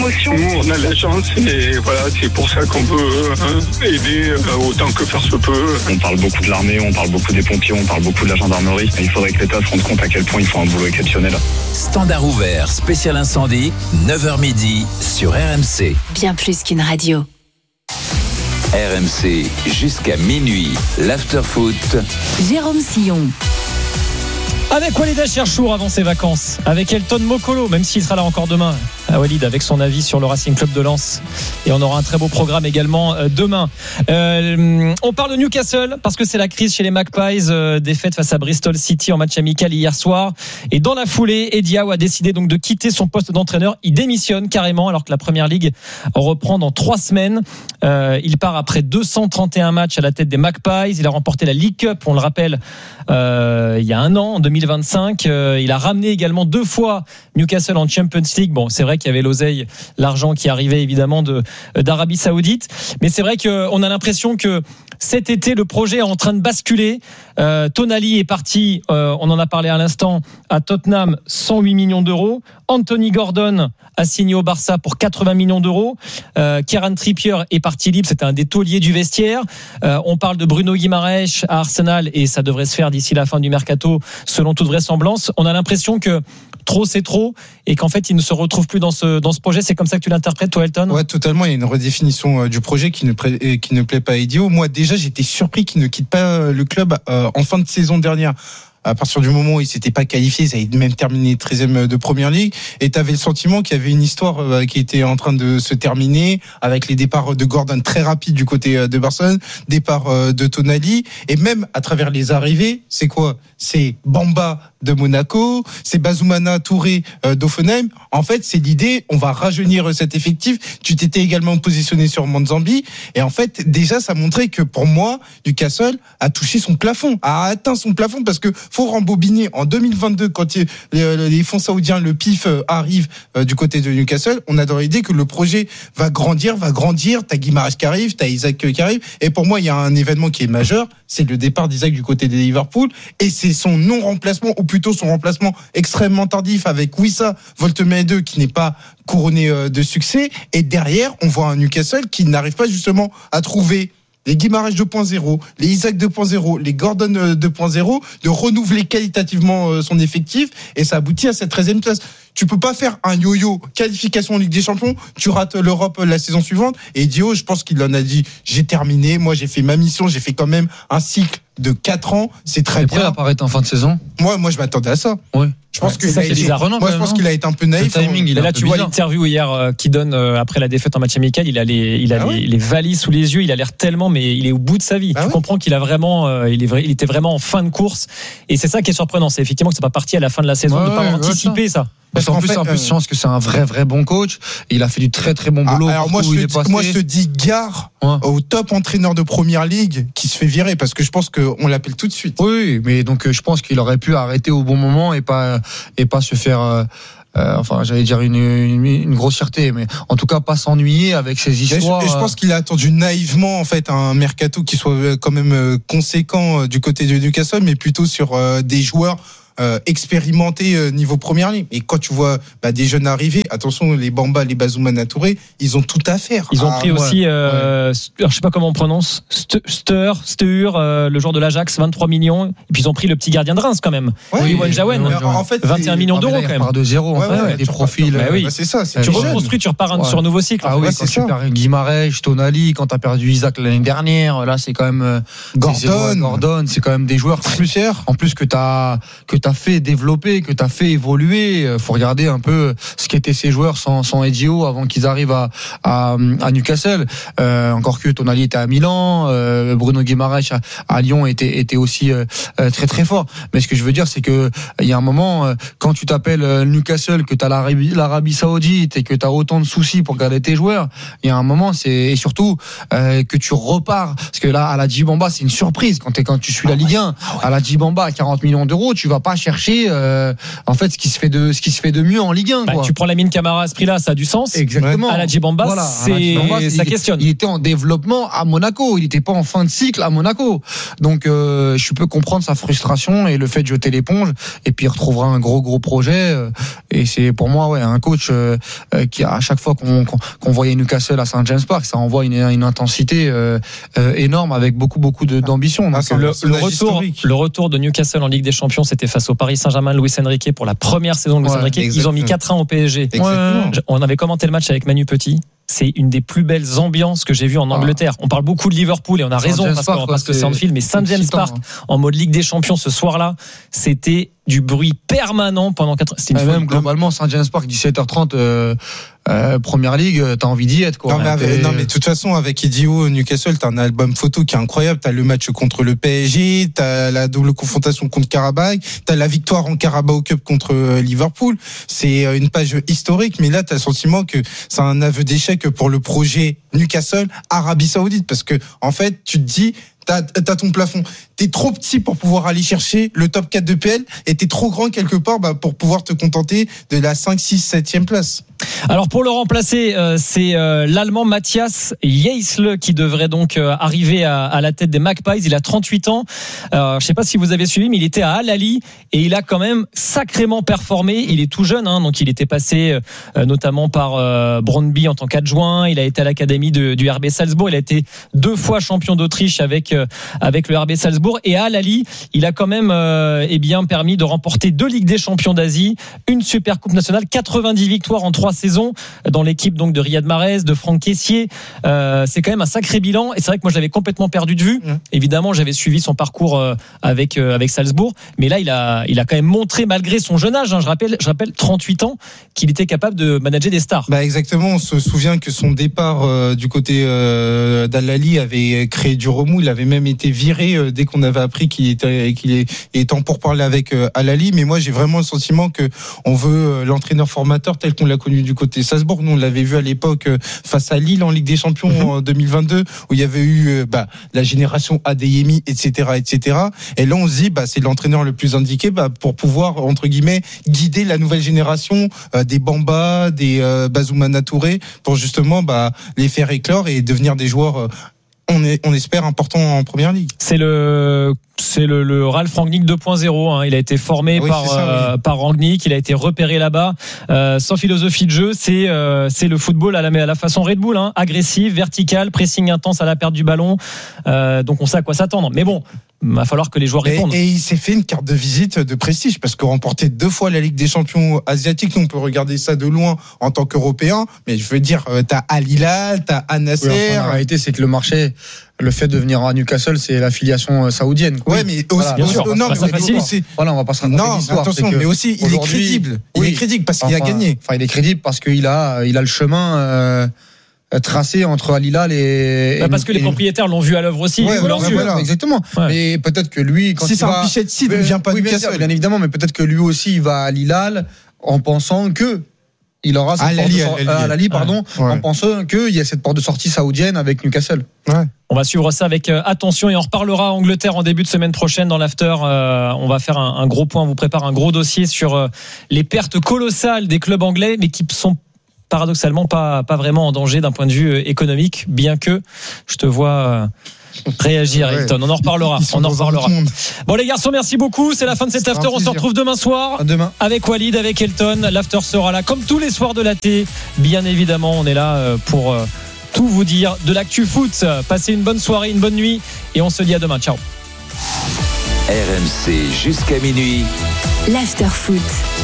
Nous, on a la chance et voilà, c'est pour ça qu'on veut aider autant que faire se peut. On parle beaucoup de l'armée, on parle beaucoup des pompiers, on parle beaucoup de la gendarmerie. Il faudrait que l'État se rende compte à quel point ils font un boulot exceptionnel. Standard ouvert, spécial incendie, 9h midi sur RMC. Bien plus qu'une radio. RMC, jusqu'à minuit, l'after-foot. Jérôme Sillon. Avec Walid Cherchour avant ses vacances, avec Elton Mokolo, même s'il sera là encore demain, Walid, avec son avis sur le Racing Club de Lens. Et on aura un très beau programme également demain. On parle de Newcastle parce que c'est la crise chez les Magpies, défaite face à Bristol City en match amical hier soir. Et dans la foulée, Eddie Howe a décidé donc de quitter son poste d'entraîneur. Il démissionne carrément alors que la Première Ligue reprend dans 3 semaines. Il part après 231 matchs à la tête des Magpies. Il a remporté la League Cup, on le rappelle, il y a un an, en 2025. Il a ramené également 2 fois Newcastle en Champions League. Bon, c'est vrai qu'il y avait l'oseille, l'argent qui arrivait évidemment d'Arabie Saoudite. Mais c'est vrai qu'on a l'impression que cet été, le projet est en train de basculer. Tonali est parti, on en a parlé à l'instant, à Tottenham, 108 millions d'euros. Anthony Gordon a signé au Barça pour 80 millions d'euros. Kieran Trippier est parti libre, c'était un des tauliers du vestiaire. On parle de Bruno Guimaraes à Arsenal et ça devrait se faire d'ici la fin du mercato, selon toute vraisemblance. On a l'impression que trop c'est trop et qu'en fait il ne se retrouve plus dans ce projet. C'est comme ça que tu l'interprètes, toi, Elton? Ouais, totalement. Il y a une redéfinition du projet qui ne plaît pas à Eddie Howe. Moi déjà j'étais surpris qu'il ne quitte pas le club en fin de saison dernière. À partir du moment où ils s'étaient pas qualifiés, ils avaient même terminé 13e de Première Ligue, et tu avais le sentiment qu'il y avait une histoire qui était en train de se terminer avec les départs de Gordon très rapides du côté de Barcelone, départ de Tonali, et même à travers les arrivées, c'est quoi? C'est Bamba de Monaco, c'est Bazoumana Touré d'Offenheim. En fait, c'est l'idée, on va rajeunir cet effectif. Tu t'étais également positionné sur Manzambi, et en fait, déjà, ça montrait que pour moi, Newcastle a touché son plafond, a atteint son plafond, parce que faut rembobiner en 2022 quand les fonds saoudiens, le PIF arrive du côté de Newcastle. On a dans l'idée que le projet va grandir. T'as Guimaraes qui arrive, t'as Isaac qui arrive. Et pour moi, il y a un événement qui est majeur, c'est le départ d'Isaac du côté de Liverpool, et c'est son non-remplacement, ou plutôt son remplacement extrêmement tardif avec Wissa Woltemade qui n'est pas couronné de succès. Et derrière, on voit un Newcastle qui n'arrive pas justement à trouver les Guimaraes 2.0, les Isaac 2.0, les Gordon 2.0, de renouveler qualitativement son effectif, et ça aboutit à cette 13e place. Tu peux pas faire un yo-yo qualification en Ligue des Champions, tu rates l'Europe la saison suivante. Et Dio, je pense qu'il en a dit, j'ai terminé, moi j'ai fait ma mission, j'ai fait quand même un cycle de 4 ans, c'est très bien. Prêt à apparaître en fin de saison? Moi je m'attendais à ça. Oui. Je pense que je pense qu'il a été un peu naïf. Le timing, là, tu vois l'interview hier qui donne après la défaite en match amical. Il a les valises sous les yeux. Il a l'air tellement, mais il est au bout de sa vie. Tu comprends qu'il a vraiment, il était vraiment en fin de course. Et c'est ça qui est surprenant. C'est effectivement que c'est pas parti à la fin de la saison de pas avoir anticipé ça. Parce qu'en plus, je pense que c'est un vrai bon coach. Il a fait du très bon boulot. Alors moi, je te dis gare au top entraîneur de Première Ligue qui se fait virer, parce que je pense qu'on l'appelle tout de suite. Oui, mais donc je pense qu'il aurait pu arrêter au bon moment et pas se faire. J'allais dire une grossièreté, mais en tout cas pas s'ennuyer avec ces histoires. Je pense qu'il a attendu naïvement en fait un mercato qui soit quand même conséquent du côté de Newcastle, mais plutôt sur des joueurs expérimentés niveau Première Ligue. Et quand tu vois des jeunes arriver, attention, les Bamba, les Bazoumana Touré, ils ont tout à faire. Ils ont pris aussi alors, je sais pas comment on prononce, Steur, le joueur de l'Ajax, 23 millions, et puis ils ont pris le petit gardien de Reims quand même, Iwan Jawen, en fait, 21 millions d'euros quand même. Part de zéro, des profils. C'est ça, c'est tu reconstruis, tu repars sur un nouveau cycle. Ah oui, quand tu perds Guimaraes, Tonali, quand t'as perdu Isaac l'année dernière, là c'est quand même Gordon, c'est quand même des joueurs plus chers. En plus que t'as fait développer, que t'as fait évoluer. Faut regarder un peu ce qu'étaient ces joueurs sans Eddie Howe avant qu'ils arrivent à Newcastle. Encore que Tonali était à Milan, Bruno Guimaraes à Lyon était aussi très fort. Mais ce que je veux dire, c'est que il y a un moment, quand tu t'appelles Newcastle, que t'as l'Arabie Saoudite et que t'as autant de soucis pour garder tes joueurs, il y a un moment, et surtout que tu repars, parce que là, à la Djibamba, c'est une surprise quand tu suis la Ligue 1. À la Djibamba, à 40 millions d'euros, tu vas pas pas chercher en fait ce qui se fait de mieux en Ligue 1. Quoi. Tu prends Lamine Camara à ce prix-là, ça a du sens. Exactement. Aladji Bamba, Voilà, ça questionne. Il était en développement à Monaco, il n'était pas en fin de cycle à Monaco. Donc je peux comprendre sa frustration et le fait de jeter l'éponge. Et puis il retrouvera un gros projet. Et c'est pour moi un coach qui à chaque fois qu'on voyait Newcastle à St James Park, ça envoie une intensité énorme avec beaucoup d'ambition. Donc, le retour de Newcastle en Ligue des Champions, c'était face au Paris Saint-Germain de Luis Enrique pour la première saison de Luis Enrique. Ils ont mis 4-1 au PSG. On avait commenté le match avec Manu Petit. C'est une des plus belles ambiances que j'ai vues en Angleterre. On parle beaucoup de Liverpool et on a raison parce que c'est Anfield, mais St James Park en mode Ligue des Champions ce soir-là, c'était du bruit permanent pendant 4 ans. Même globalement, St James Park 17h30 Première Ligue, t'as envie d'y être quoi. Non mais de toute façon avec Idio Newcastle, t'as un album photo qui est incroyable, t'as le match contre le PSG, t'as la double confrontation contre Karabakh, t'as la victoire en Carabao Cup contre Liverpool. C'est une page historique, mais là t'as le sentiment que c'est un aveu d'échec pour le projet Newcastle Arabie Saoudite, parce que en fait tu te dis t'as ton plafond, t'es trop petit pour pouvoir aller chercher le top 4 de PL et t'es trop grand quelque part pour pouvoir te contenter de la 5, 6, 7e place. Alors pour le remplacer, c'est l'Allemand Matthias Jaisle qui devrait donc arriver à la tête des Magpies. Il a 38 ans. Je sais pas si vous avez suivi, mais il était à Al Ahly et il a quand même sacrément performé. Il est tout jeune, donc il était passé notamment par Brøndby en tant qu'adjoint. Il a été à l'académie du RB Salzbourg. Il a été 2 fois champion d'Autriche avec le RB Salzbourg. Et à Al Ahly, il a quand même permis de remporter 2 Ligues des Champions d'Asie, une Super Coupe nationale, 90 victoires en 3 saisons dans l'équipe donc de Riyad Mahrez, de Franck Kessié. C'est quand même un sacré bilan et c'est vrai que moi je l'avais complètement perdu de vue. Évidemment, j'avais suivi son parcours avec Salzbourg, mais là il a quand même montré malgré son jeune âge, je rappelle 38 ans, qu'il était capable de manager des stars. Exactement, on se souvient que son départ du côté d'Al Ahly avait créé du remous, il avait même été viré dès qu'on avait appris qu'il est en pourparlers avec Al Ahly, mais moi j'ai vraiment le sentiment que on veut l'entraîneur formateur tel qu'on l'a connu du côté Salzbourg. Nous on l'avait vu à l'époque face à Lille en Ligue des Champions en 2022 où il y avait eu la génération Adeyemi, etc. Et là on se dit c'est l'entraîneur le plus indiqué pour pouvoir entre guillemets guider la nouvelle génération des Bamba, des Bazoumana Touré pour justement les faire éclore et devenir des joueurs on espère important en première ligue. C'est le Ralf Rangnick 2.0. Il a été formé par Rangnick, il a été repéré là-bas. Sans philosophie de jeu, c'est le football à la façon Red Bull, agressif, vertical, pressing intense à la perte du ballon. Donc on sait à quoi s'attendre. Mais bon, il va falloir que les joueurs répondent. Et il s'est fait une carte de visite de prestige parce que remporter 2 fois la Ligue des Champions asiatiques, nous on peut regarder ça de loin en tant qu'Européen, mais je veux dire, t'as Al Hilal, t'as Al Nasser. Oui, la réalité c'est que le marché, le fait de venir à Newcastle, c'est l'affiliation saoudienne. Ouais, mais aussi, bien sûr, non, ça facilite. Voilà, on va pas se raconter l'histoire. Attention, mais aussi il est crédible. Il est crédible parce qu'il a gagné. Il est crédible parce qu'il a le chemin tracé entre Al Hilal et parce que les propriétaires l'ont vu à l'œuvre aussi. Voilà, exactement. Ouais. Mais peut-être que lui, quand si il c'est un pichet de cidre, il ne vient pas du Newcastle. Bien évidemment, mais peut-être que lui aussi il va à Al Hilal en pensant que il aura cette porte de sortie, en pensant qu'il y a cette porte de sortie saoudienne avec Newcastle. Ouais. On va suivre ça avec attention et on reparlera à Angleterre en début de semaine prochaine dans l'after. On va faire un gros point, on vous prépare un gros dossier sur les pertes colossales des clubs anglais, mais qui sont paradoxalement pas vraiment en danger d'un point de vue économique, bien que je te vois réagir, Hilton. On en reparlera. Bon les garçons, merci beaucoup. C'est la fin de cet after. On se retrouve demain soir avec Walid, avec Elton. L'after sera là comme tous les soirs de l'été. Bien évidemment, on est là pour tout vous dire de l'actu foot. Passez une bonne soirée, une bonne nuit et on se dit à demain. Ciao. RMC jusqu'à minuit. L'after foot.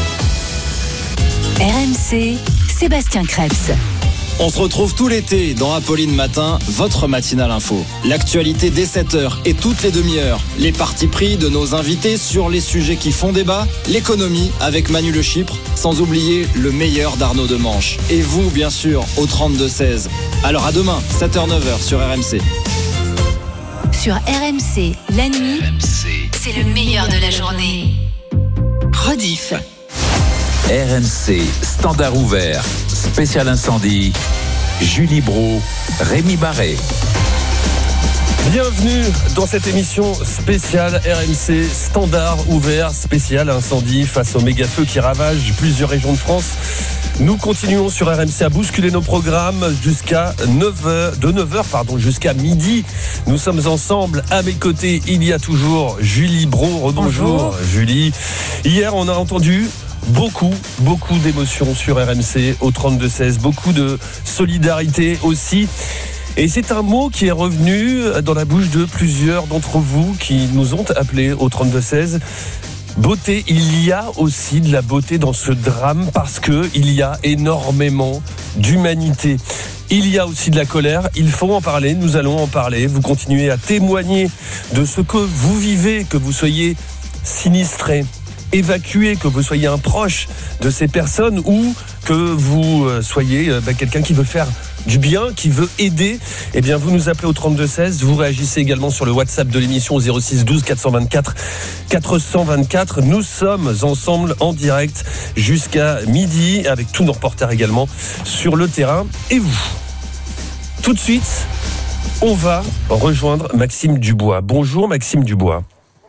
RMC, Sébastien Krebs. On se retrouve tout l'été dans Apolline Matin, votre matinale info. L'actualité dès 7h et toutes les demi-heures. Les partis pris de nos invités sur les sujets qui font débat. L'économie avec Manu Le Chypre, sans oublier le meilleur d'Arnaud Demanche. Et vous, bien sûr, au 32-16. Alors à demain, 7h-9h sur RMC. Sur RMC, la nuit, c'est le meilleur de la journée. Rediff. RMC, standard ouvert, spécial incendie, Julie Brault, Rémi Barré. Bienvenue dans cette émission spéciale RMC Standard ouvert, spécial incendie face au méga-feu qui ravage plusieurs régions de France. Nous continuons sur RMC à bousculer nos programmes jusqu'à 9h, jusqu'à midi. Nous sommes ensemble. À mes côtés, il y a toujours Julie Brault. Rebonjour Julie. Hier, on a entendu beaucoup d'émotions sur RMC au 32-16, beaucoup de solidarité aussi. Et c'est un mot qui est revenu dans la bouche de plusieurs d'entre vous qui nous ont appelés au 32-16. Beauté, il y a aussi de la beauté dans ce drame parce qu'il y a énormément d'humanité. Il y a aussi de la colère, il faut en parler, nous allons en parler. Vous continuez à témoigner de ce que vous vivez, que vous soyez sinistré, évacué, que vous soyez un proche de ces personnes ou que vous soyez quelqu'un qui veut faire du bien, qui veut aider. Eh bien, vous nous appelez au 32-16. Vous réagissez également sur le WhatsApp de l'émission au 06 12 424 424. Nous sommes ensemble en direct jusqu'à midi avec tous nos reporters également sur le terrain. Et vous, tout de suite, on va rejoindre Maxime Dubois. Bonjour Maxime Dubois.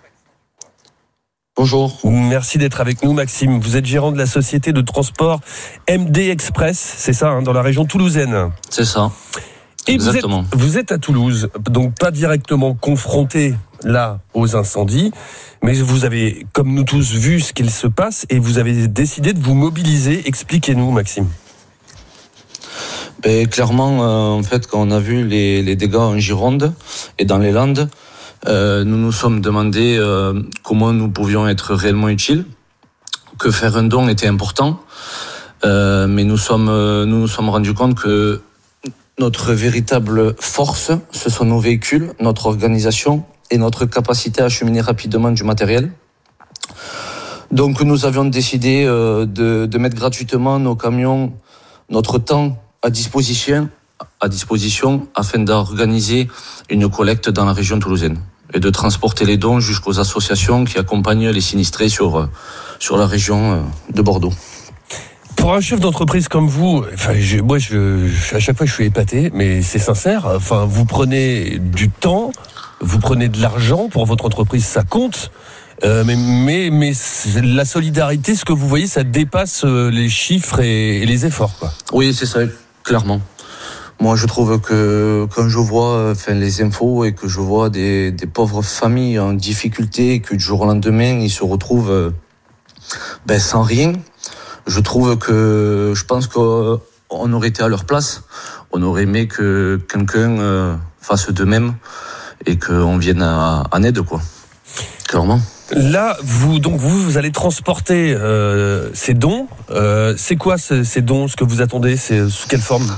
Bonjour. Merci d'être avec nous Maxime. Vous êtes gérant de la société de transport MD Express, c'est ça, dans la région toulousaine. C'est ça. Et exactement. Vous êtes à Toulouse, donc pas directement confronté là aux incendies, mais vous avez, comme nous tous, vu ce qu'il se passe et vous avez décidé de vous mobiliser. Expliquez-nous Maxime. Clairement, en fait, quand on a vu les dégâts en Gironde et dans les Landes, nous nous sommes demandé comment nous pouvions être réellement utiles, que faire un don était important, mais nous nous sommes rendus compte que notre véritable force, ce sont nos véhicules, notre organisation et notre capacité à acheminer rapidement du matériel. Donc nous avions décidé de mettre gratuitement nos camions, notre temps à disposition afin d'organiser une collecte dans la région toulousaine et de transporter les dons jusqu'aux associations qui accompagnent les sinistrés sur la région de Bordeaux. Pour un chef d'entreprise comme vous, à chaque fois je suis épaté, mais c'est sincère. Enfin, vous prenez du temps, vous prenez de l'argent pour votre entreprise, ça compte. Mais la solidarité, ce que vous voyez, ça dépasse les chiffres et les efforts, quoi. Oui, c'est ça, clairement. Moi, je trouve que quand je vois les infos et que je vois des pauvres familles en difficulté et que du jour au lendemain, ils se retrouvent sans rien, je pense qu'on aurait été à leur place. On aurait aimé que quelqu'un fasse de même et qu'on vienne en aide, quoi. Clairement. Là, vous allez transporter ces dons. C'est quoi ces dons, ce que vous attendez? C'est sous quelle forme?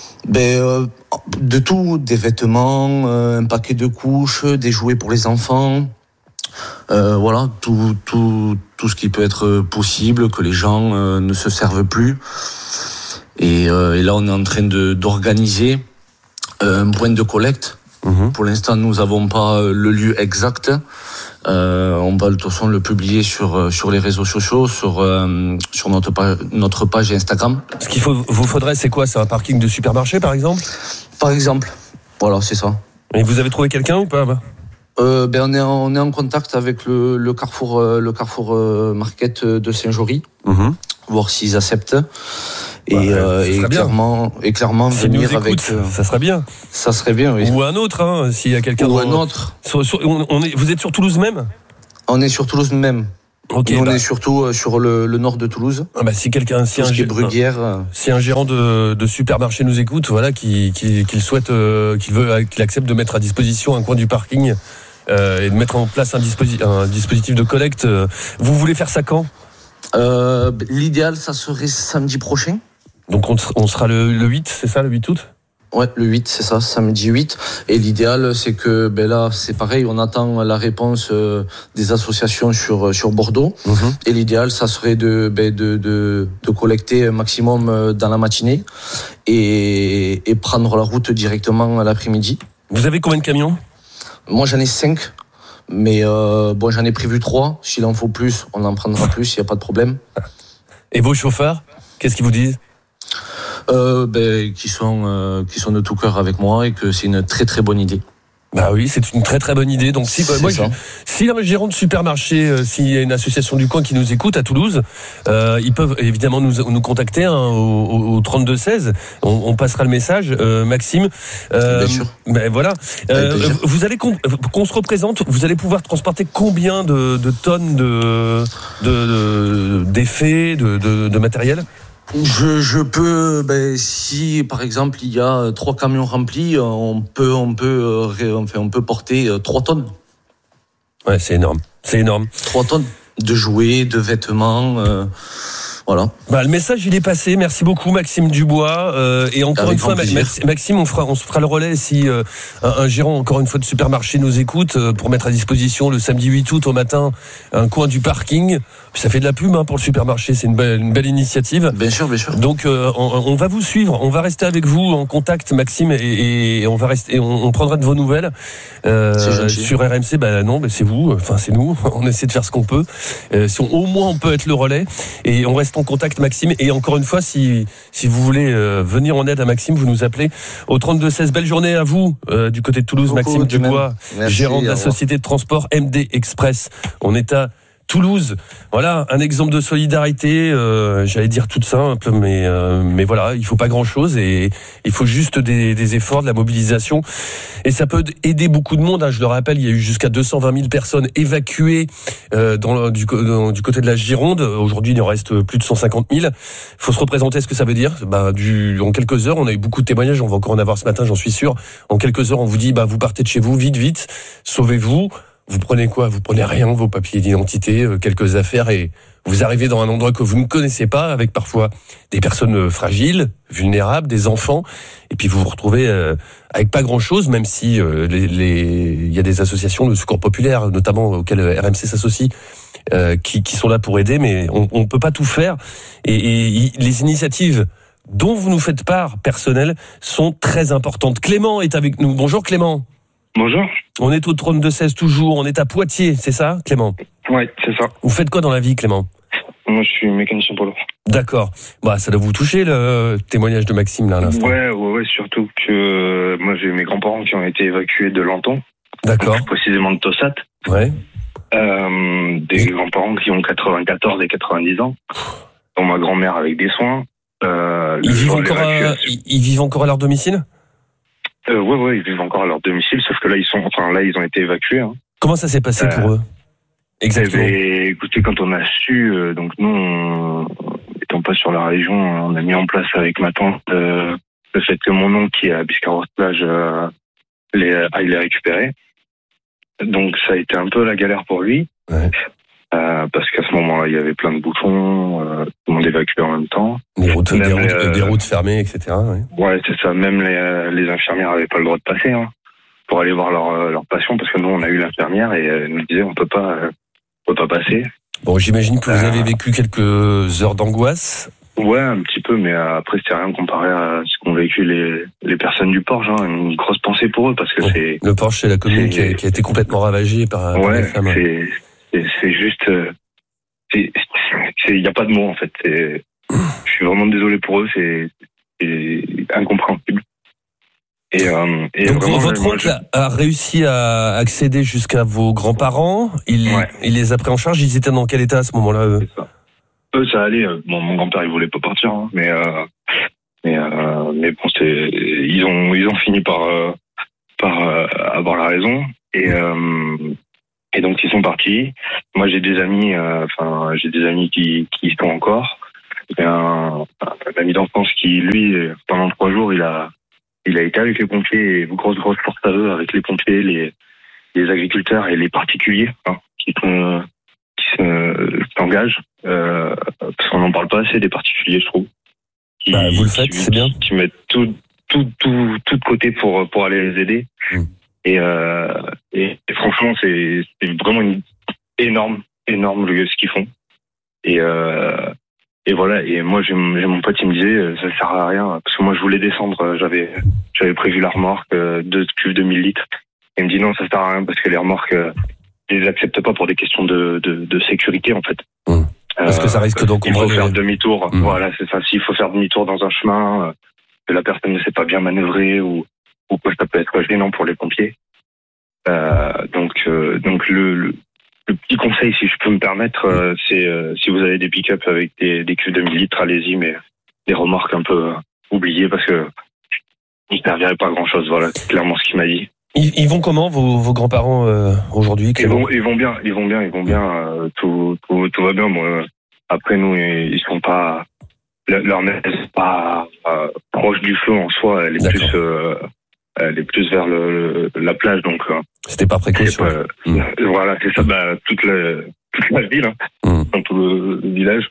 De tout, des vêtements, un paquet de couches, des jouets pour les enfants, voilà, tout ce qui peut être possible, que les gens ne se servent plus. Et là, on est en train d'organiser un point de collecte. Pour l'instant, nous n'avons pas le lieu exact. On va de toute façon le publier sur les réseaux sociaux, sur notre page Instagram. Ce qu'il vous faudrait, c'est quoi? C'est un parking de supermarché, par exemple? Par exemple, voilà, c'est ça. Et vous avez trouvé quelqu'un ou pas? On est en contact avec le Carrefour Market de Saint-Jory, voir s'ils acceptent. Et clairement venir avec. Ça serait bien. Ça serait bien, oui. Ou un autre, s'il y a quelqu'un. Ou un autre. Vous êtes sur Toulouse même? On est sur Toulouse même. Okay, on est surtout sur le nord de Toulouse. Si un gérant de supermarché nous écoute, voilà, qu'il accepte de mettre à disposition un coin du parking et de mettre en place un dispositif de collecte. Vous voulez faire ça quand? L'idéal, ça serait samedi prochain. Donc on sera le 8, c'est ça, le 8 août? Ouais, le 8, c'est ça, samedi 8. Et l'idéal, c'est que là, c'est pareil, on attend la réponse des associations sur Bordeaux. Et l'idéal, ça serait de collecter un maximum dans la matinée et prendre la route directement à l'après-midi. Vous avez combien de camions? Moi, j'en ai 5. Mais j'en ai prévu 3. S'il en faut plus, on en prendra plus, il n'y a pas de problème. Et vos chauffeurs, qu'est-ce qu'ils vous disent? Qui sont de tout cœur avec moi et que c'est une très très bonne idée. Bah oui, c'est une très très bonne idée. Donc si un gérant de supermarché, s'il y a une association du coin qui nous écoute à Toulouse, ils peuvent évidemment nous contacter au 32-16. On passera le message, Maxime. Bien sûr. Mais voilà. Vous allez qu'on se représente. Vous allez pouvoir transporter combien de tonnes d'effets, de matériel? Je peux, si par exemple il y a 3 camions remplis, on peut porter 3 tonnes. Ouais, c'est énorme. 3 tonnes de jouets, de vêtements, voilà. Le message il est passé. Merci beaucoup Maxime Dubois. Et encore une fois, Maxime, on se fera le relais si un gérant encore une fois de supermarché nous écoute pour mettre à disposition le samedi 8 août au matin un coin du parking. Ça fait de la pub pour le supermarché, c'est une belle initiative. Bien sûr. Donc on va vous suivre, on va rester avec vous en contact, Maxime, et on va rester, on prendra de vos nouvelles sur RMC. Non, c'est vous, enfin c'est nous. On essaie de faire ce qu'on peut. Si au moins on peut être le relais, et on reste en contact, Maxime. Et encore une fois, si vous voulez venir en aide à Maxime, vous nous appelez au 32-16. Belle journée à vous du côté de Toulouse, Maxime Dubois, gérant de la société de transport MD Express. On est à Toulouse, voilà un exemple de solidarité, j'allais dire toute simple, mais voilà, il faut pas grand-chose et il faut juste des efforts, de la mobilisation, et ça peut aider beaucoup de monde. Je le rappelle, il y a eu jusqu'à 220 000 personnes évacuées du côté de la Gironde. Aujourd'hui, il en reste plus de 150 000. Il faut se représenter ce que ça veut dire. En quelques heures, on a eu beaucoup de témoignages, on va encore en avoir ce matin, j'en suis sûr. En quelques heures, on vous dit, vous partez de chez vous, vite, sauvez-vous. Vous prenez quoi? Vous prenez rien, vos papiers d'identité, quelques affaires, et vous arrivez dans un endroit que vous ne connaissez pas, avec parfois des personnes fragiles, vulnérables, des enfants, et puis vous vous retrouvez avec pas grand-chose, même si il y a des associations de secours populaire, notamment auxquelles RMC s'associe, qui sont là pour aider, mais on peut pas tout faire. Et les initiatives dont vous nous faites part, personnelles, sont très importantes. Clément est avec nous. Bonjour Clément. Bonjour. On est au 32-16 toujours, on est à Poitiers, c'est ça Clément? Oui, c'est ça. Vous faites quoi dans la vie Clément? Moi je suis mécanicien polo. D'accord. Ça doit vous toucher le témoignage de Maxime là à l'instant. Ouais, surtout que moi j'ai mes grands-parents qui ont été évacués de Lanton. D'accord. Donc, précisément de Tossat. Ouais. Des grands-parents qui ont 94 et 90 ans. Dont ma grand-mère avec des soins. Ils vivent encore à leur domicile? Ouais, ils vivent encore à leur domicile, sauf que là ils ont été évacués. Comment ça s'est passé pour eux? Exactement. Écoutez, quand on a su, donc nous, étant pas sur la région, on a mis en place avec ma tante le fait que mon oncle qui est à Biscarrosse-Plage aille les récupérer. Donc ça a été un peu la galère pour lui. Ouais. Parce qu'à ce moment-là, il y avait plein de bouchons, tout le monde évacuait en même temps. Des routes fermées, etc. Ouais, c'est ça. Même les infirmières n'avaient pas le droit de passer pour aller voir leur patient, parce que nous, on a eu l'infirmière et elle nous disait on peut pas passer. Bon, j'imagine que vous avez vécu quelques heures d'angoisse. Ouais, un petit peu, mais après, c'était rien comparé à ce qu'ont vécu les personnes du Porche. Une grosse pensée pour eux, parce que c'est... Le Porche, c'est la commune qui a été complètement ravagée par les flammes. C'est juste... Il n'y a pas de mots, en fait. Je suis vraiment désolé pour eux, c'est incompréhensible. Donc vraiment, votre oncle a réussi à accéder jusqu'à vos grands-parents. Il les a pris en charge. Ils étaient dans quel état à ce moment-là, eux? C'est ça. Eux, ça allait. Bon, mon grand-père, il voulait pas partir, mais bon, ils ont fini par avoir la raison. Et donc ils sont partis. Moi, j'ai des amis qui y sont encore. Il y a un ami d'enfance qui, lui, pendant 3 jours, il a été avec les pompiers, et grosse force à eux, avec les pompiers, les agriculteurs et les particuliers qui s'engagent. Parce qu'on n'en parle pas assez des particuliers, je trouve. Vous le faites, c'est bien. Qui mettent tout de côté pour aller les aider. Et franchement, c'est vraiment énorme ce qu'ils font. Et voilà. Et moi, j'ai mon pote qui me disait, ça sert à rien, parce que moi, je voulais descendre. J'avais prévu la remorque, 2 cuves de 1000 litres. Et il me dit non, ça sert à rien, parce que les remorques, ils les acceptent pas pour des questions de sécurité, en fait. Parce que ça risque d'encombrer. Il faut faire demi-tour. Voilà, c'est ça. S'il faut faire demi-tour dans un chemin, que la personne ne sait pas bien manœuvrer ou quoi, ça peut être gênant pour les pompiers. Donc le petit conseil, si je peux me permettre, c'est si vous avez des pick-up avec des cuves de 1000 litres, allez-y, mais des remorques un peu oubliées parce que ils ne serviraient pas à grand-chose. Voilà, c'est clairement ce qu'il m'a dit. Ils vont comment vos grands-parents aujourd'hui? Ils vont bien. Tout va bien. Bon, après nous, ils sont pas. Leur mère n'est pas proche du feu en soi. Elle est plus vers la plage, donc. C'était pas précaution. Voilà, c'est ça. Toute la ville, dans tout le village.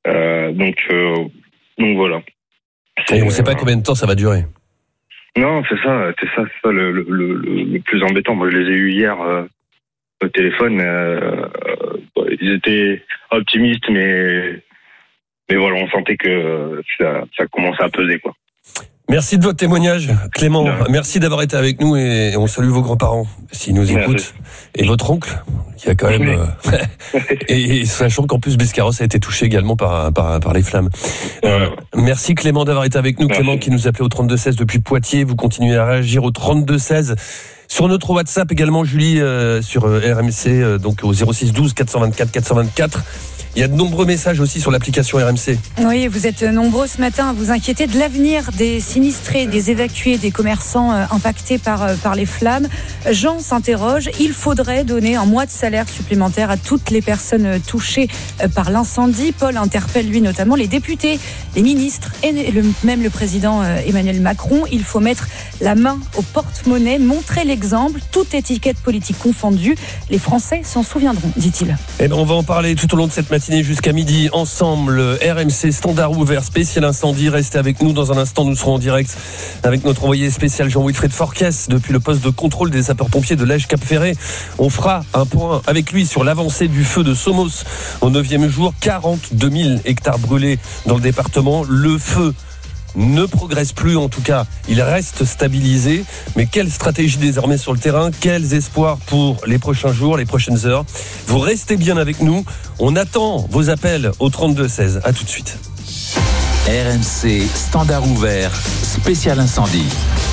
Donc voilà. Et on ne sait pas combien de temps ça va durer. Non, c'est ça le plus embêtant. Moi, je les ai eus hier au téléphone. Ils étaient optimistes, mais voilà, on sentait que ça commençait à peser, quoi. Merci de votre témoignage, Clément. Merci d'avoir été avec nous et on salue vos grands-parents s'ils nous écoutent. Et votre oncle, qui a quand même... et sachant qu'en plus, Biscarrosse a été touché également par les flammes. Merci Clément d'avoir été avec nous. Merci. Clément qui nous appelait au 32-16 depuis Poitiers. Vous continuez à réagir au 32-16. Sur notre WhatsApp également, Julie, sur RMC, donc au 06 12 424 424. Il y a de nombreux messages aussi sur l'application RMC. Oui, vous êtes nombreux ce matin à vous inquiéter de l'avenir des sinistrés, des évacués, des commerçants impactés par les flammes. Jean s'interroge, il faudrait donner un mois de salaire supplémentaire à toutes les personnes touchées par l'incendie. Paul interpelle lui notamment les députés, les ministres et même le président Emmanuel Macron. Il faut mettre la main au porte-monnaie, montrer l'exemple, toute étiquette politique confondue. Les Français s'en souviendront, dit-il. Eh ben, on va en parler tout au long de cette matinée jusqu'à midi ensemble. RMC Standard ouvert spécial incendie. Restez avec nous dans un instant. Nous serons en direct avec notre envoyé spécial Jean-Wilfried Forquès depuis le poste de contrôle des sapeurs-pompiers de l'Ège Cap-Ferré. On fera un point avec lui sur l'avancée du feu de Somos au 9e jour. 42 000 hectares brûlés dans le département. Le feu ne progresse plus, en tout cas, il reste stabilisé. Mais quelle stratégie désormais sur le terrain? Quels espoirs pour les prochains jours, les prochaines heures? Vous restez bien avec nous. On attend vos appels au 32-16. À tout de suite. RMC Standard ouvert, spécial incendie.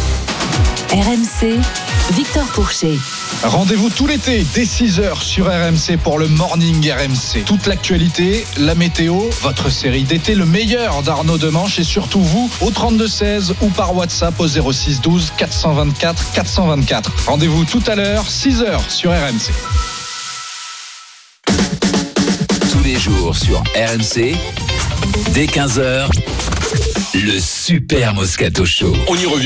RMC, Victor Pourchet. Rendez-vous tout l'été dès 6h sur RMC pour le Morning RMC. Toute l'actualité, la météo, votre série d'été, le meilleur d'Arnaud Demanche et surtout vous au 32-16 ou par WhatsApp au 06 12 424 424. Rendez-vous tout à l'heure, 6h sur RMC. Tous les jours sur RMC, dès 15h, le Super Moscato Show. On y revient.